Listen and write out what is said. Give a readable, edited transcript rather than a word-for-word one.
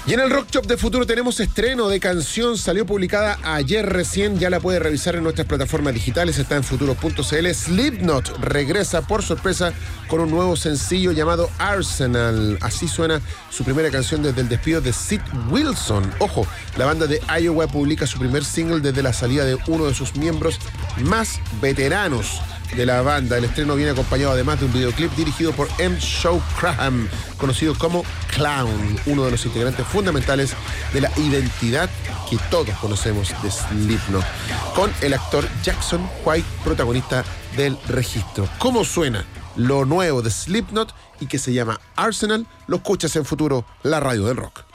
Y en el Rock Shop de Futuro tenemos estreno de canción, salió publicada ayer recién, ya la puede revisar en nuestras plataformas digitales, está en futuro.cl. Slipknot regresa por sorpresa con un nuevo sencillo llamado Arsenal. Así suena su primera canción desde el despido de Sid Wilson. Ojo, la banda de Iowa publica su primer single desde la salida de uno de sus miembros más veteranos de la banda. El estreno viene acompañado además de un videoclip dirigido por M. Shaw Graham, conocido como Clown, uno de los integrantes fundamentales de la identidad que todos conocemos de Slipknot, con el actor Jackson White, protagonista del registro. ¿Cómo suena lo nuevo de Slipknot y que se llama Arsenal? Lo escuchas en Futuro, la radio del rock.